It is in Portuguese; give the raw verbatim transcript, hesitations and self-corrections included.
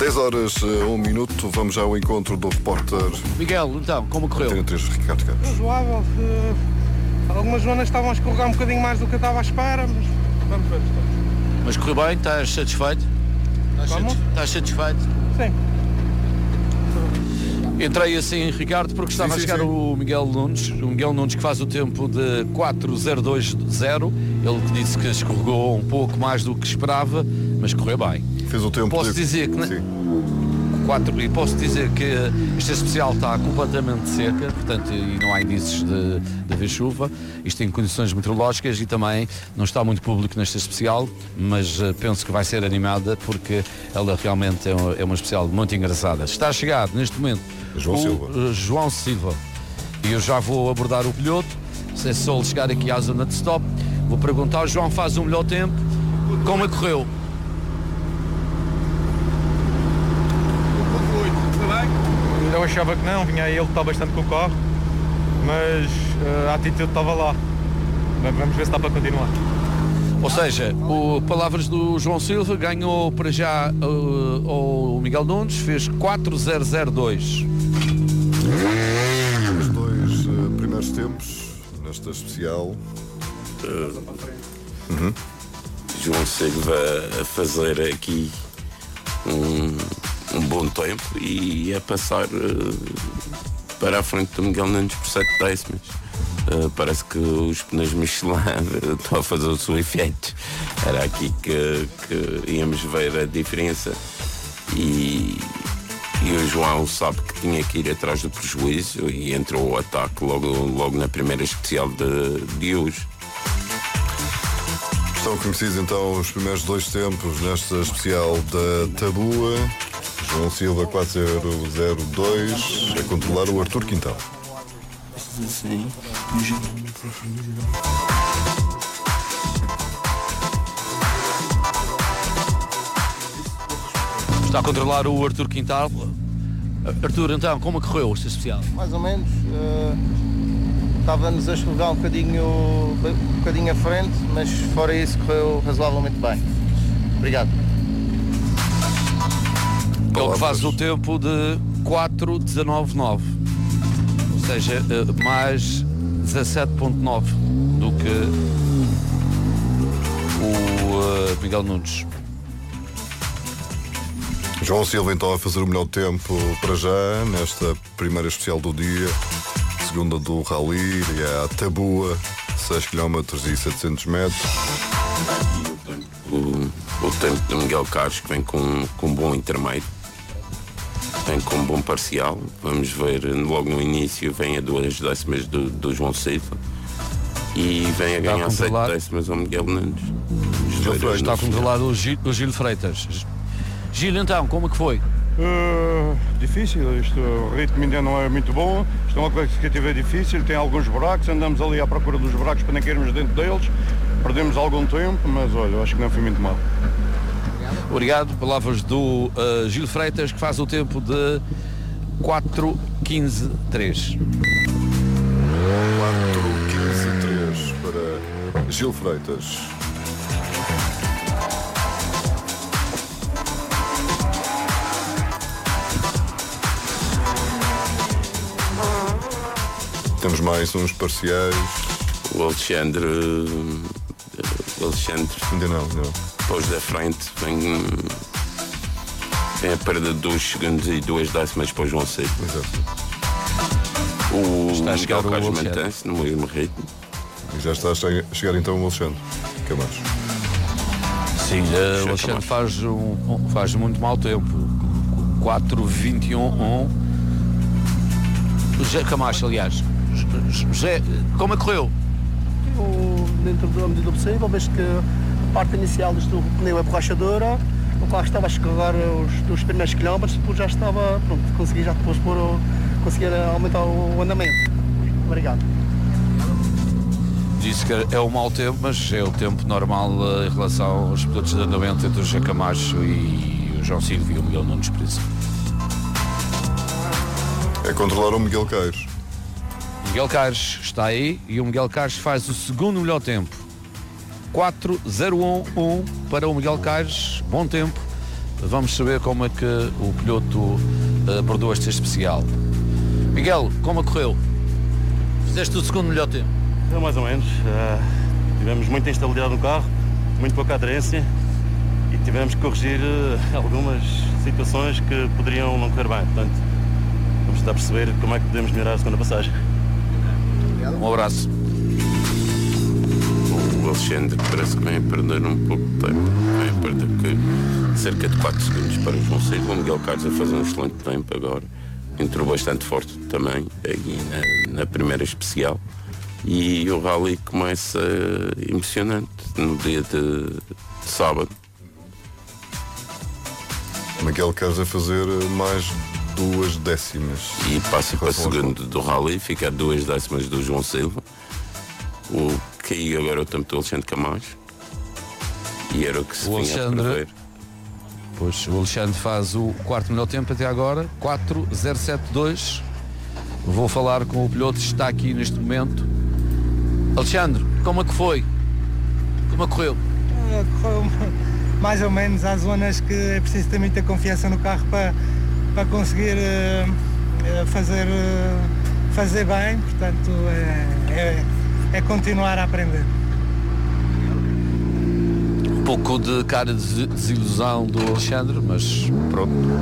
dez horas, um minuto, vamos já ao encontro do repórter Miguel. Então, como correu? Antena três, Ricardo Campos. Razoável. Algumas zonas estavam a escorregar um bocadinho mais do que eu estava à espera, mas vamos ver. Mas correu bem? Estás satisfeito? Estás, Como? satis- estás satisfeito? Sim. Entrei assim, Ricardo, porque estava Sim, sim, a chegar sim. o Miguel Nunes, o Miguel Nunes que faz o tempo de quatro zero dois zero. Ele que disse que escorregou um pouco mais do que esperava, mas correu bem. Fez o tempo Posso de... dizer que na- Sim. quatro, e posso dizer que esta especial está completamente seca, portanto, e não há indícios de, de haver chuva. Isto em condições meteorológicas e também não está muito público nesta especial, mas uh, penso que vai ser animada porque ela realmente é uma, é uma especial muito engraçada. Está a chegar neste momento João o Silva. uh, João Silva e eu já vou abordar o piloto. Se é só ele chegar aqui à zona de stop, vou perguntar ao João, faz um melhor tempo, como é que correu? Eu achava que não, vinha ele que está bastante com o carro, mas uh, a atitude estava lá. Mas vamos ver se dá para continuar. Ou seja, o, palavras do João Silva, ganhou para já uh, o Miguel Nunes, fez quatro zero zero dois. Os dois uh, primeiros tempos nesta especial. Uhum. João Silva a fazer aqui um, um bom tempo e a passar uh, para a frente do Miguel Nunes por sete décimas. Uh, parece que os pneus Michelin estão a fazer o seu efeito. Era aqui que, que íamos ver a diferença e, e o João sabe que tinha que ir atrás do prejuízo e entrou o ataque logo, logo na primeira especial de, de hoje. Estão conhecidos então os primeiros dois tempos nesta especial da Tabua. João Silva quatro zero zero dois a controlar o Artur Quintal. Está a controlar o Artur Quintal. Artur, então, como é que correu esta especial? Mais ou menos. Uh, Estava-nos a escorregar um bocadinho, um bocadinho à frente, mas fora isso correu razoavelmente bem. Obrigado. Ele que faz o tempo de quatro dezanove nove. Ou seja, uh, mais dezassete ponto nove do que o uh, Miguel Nunes. João Silva então a fazer o melhor tempo para já nesta primeira especial do dia, segunda do Rally e a Tabua, seis quilómetros e setecentos metros. O, o tempo de Miguel Carlos que vem com, com um bom intermédio, vem com um bom parcial. Vamos ver logo no início, vem a duas décimas do, do João Silva e vem a ganhar sete décimas ao Miguel Nunes. Está a controlar o Gil, o Gil Freitas. Gil, então, como é que foi? Uh, difícil, isto, o ritmo ainda não é muito bom, isto é uma classificativa difícil, tem alguns buracos, andamos ali à procura dos buracos para nem cairmos dentro deles, perdemos algum tempo, mas olha, acho que não foi muito mal. Obrigado. Palavras do uh, Gil Freitas, que faz o tempo de quatro quinze três. quatro quinze três para Gil Freitas. Temos mais uns parciais. O Alexandre. O Alexandre. Ainda não, não. Pós da frente, vem. Vem a perda de dois segundos e duas décimas para o João Silva. Exato. O Está a chegar Miguel Carlos o Alexandre. mantém-se no mesmo ritmo. E já está a che- chegar então o Alexandre Camacho. Sim, uh, o Alexandre faz, um, faz muito mau tempo. quatro vinte e um um. José Camacho, aliás. José, como é que correu? Eu, dentro da medida do possível, desde que a parte inicial do pneu é borrachadora, o carro estava a escorregar os, os primeiros quilómetros, depois já estava, pronto, consegui já depois pôr o, conseguir aumentar o andamento. Obrigado. Disse que é o mau tempo, mas é o tempo normal uh, em relação aos pilotos de andamento entre o José Camacho e o João Silva e o Miguel Nunes, por isso. É controlar o Miguel Caires. Miguel Caires está aí e o Miguel Caires faz o segundo melhor tempo. quatro zero um um para o Miguel Caires, bom tempo. vamos saber como é que o piloto uh, abordou este especial. Miguel, como correu? Fizeste o segundo melhor tempo? É mais ou menos. Uh, tivemos muita instabilidade no carro, muito pouca aderência e tivemos que corrigir uh, algumas situações que poderiam não correr bem. Portanto, vamos tentar perceber como é que podemos melhorar a segunda passagem. Um abraço. O Alexandre parece que vem a perder um pouco de tempo. Vem a perder que cerca de quatro segundos para o João Silva. O Miguel Carlos a fazer um excelente tempo agora. Entrou bastante forte também aí na, na primeira especial. E o rally começa emocionante no dia de, de sábado. Miguel Carlos a fazer mais duas décimas. E passa para segundo do rally, fica a duas décimas do João Silva. O que aí agora é o tempo do Alexandre Camacho. E era o que se O vinha a Alexandre- prever. Pois, o Alexandre faz o quarto melhor tempo até agora, quatro zero sete dois. Vou falar com o piloto que está aqui neste momento. Alexandre, como é que foi? Como é que correu? Ah, correu mais ou menos. Há zonas que é preciso ter muita confiança no carro para, para conseguir uh, uh, fazer, uh, fazer bem, portanto é, é, é continuar a aprender. Um pouco de cara de desilusão do Alexandre, mas pronto,